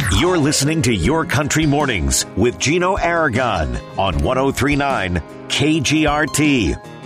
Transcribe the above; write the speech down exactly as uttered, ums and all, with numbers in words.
You're listening to Your Country Mornings with Gino Aragon on one oh three point nine K G R T.